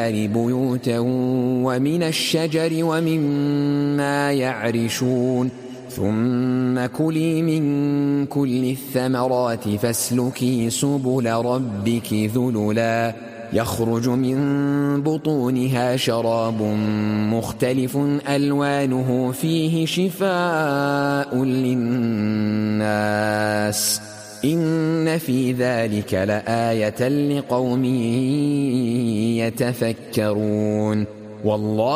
الجبال بيوتا ومن الشجر ومما يعرشون ثم كلي من كل الثمرات فاسلكي سبل ربك ذللا يخرج من بطونها شراب مختلف ألوانه فيه شفاء للناس إن في ذلك لآية لقوم يتفكرون والله